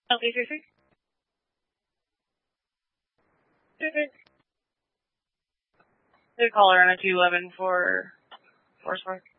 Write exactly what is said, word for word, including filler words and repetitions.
Okay, sir, sir. They're caller on a two eleven for Force Park.